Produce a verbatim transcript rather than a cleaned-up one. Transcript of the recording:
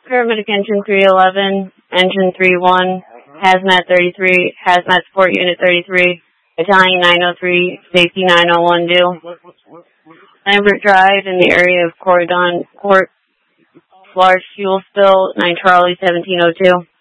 Paramedic Engine three eleven, Engine three one, Hazmat thirty-three, Hazmat Support Unit thirty-three, Battalion nine oh three, Safety nine oh one due. Lambert Drive in the area of Corridon Court, large fuel spill, nine Charlie seventeen oh two.